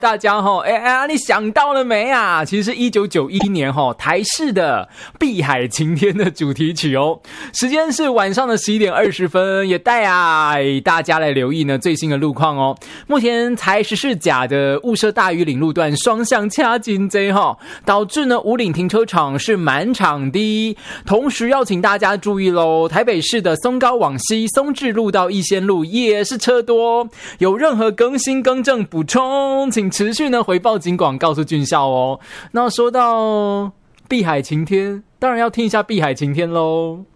大家你想到了没啊？其实是1991年台视的《碧海晴天》的主题曲哦。时间是晚上的11点20分，也带大家来留意呢最新的路况哦。目前台十四甲的雾社大屿岭路段双向掐紧贼导致呢武岭停车场是满场的。同时要请大家注意咯，台北市的松高往西松智路到逸仙路也是车多，有任何更新更正补充，请持续呢回报警广告诉俊孝哦。那说到碧海晴天，当然要听一下碧海晴天咯。